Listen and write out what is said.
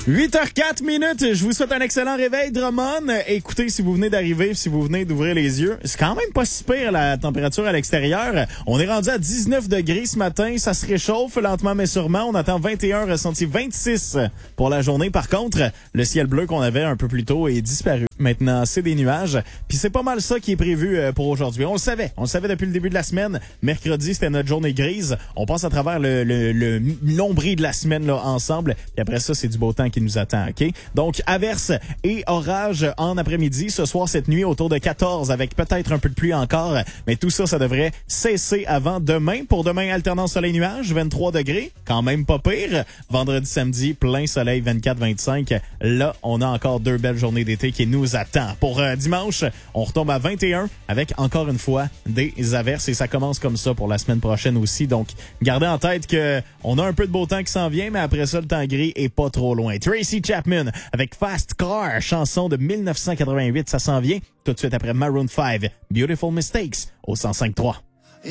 8h04. Je vous souhaite un excellent réveil, Drummond. Écoutez, si vous venez d'arriver, si vous venez d'ouvrir les yeux, c'est quand même pas si pire la température à l'extérieur. On est rendu à 19 degrés ce matin. Ça se réchauffe lentement mais sûrement. On attend 21, ressenti 26 pour la journée. Par contre, le ciel bleu qu'on avait un peu plus tôt est disparu. Maintenant, c'est des nuages. Puis c'est pas mal ça qui est prévu pour aujourd'hui. On le savait depuis le début de la semaine. Mercredi, c'était notre journée grise. On passe à travers le nombril de la semaine là ensemble. Puis après ça, c'est du beau temps qui nous attend, OK? Donc, averses et orages en après-midi. Ce soir, cette nuit, autour de 14, avec peut-être un peu de pluie encore. Mais tout ça, ça devrait cesser avant demain. Pour demain, alternance soleil-nuage, 23 degrés. Quand même pas pire. Vendredi, samedi, plein soleil, 24-25. Là, on a encore 2 belles journées d'été qui nous attendent. Pour dimanche, on retombe à 21 avec, encore une fois, des averses. Et ça commence comme ça pour la semaine prochaine aussi. Donc, gardez en tête que on a un peu de beau temps qui s'en vient, mais après ça, le temps gris est pas trop loin. Tracy Chapman avec Fast Car, chanson de 1988, ça s'en vient tout de suite après Maroon 5, Beautiful Mistakes au 105.3.